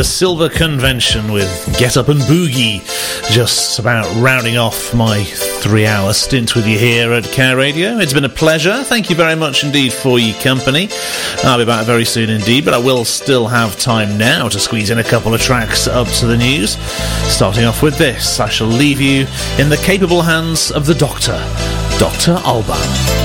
The Silver Convention with Get Up and Boogie, just about rounding off my 3-hour stint with you here at Care Radio. It's been a pleasure. Thank you very much indeed for your company. I'll be back very soon indeed, but I will still have time now to squeeze in a couple of tracks up to the news. Starting off with this, I shall leave you in the capable hands of the Doctor, Dr. Alban.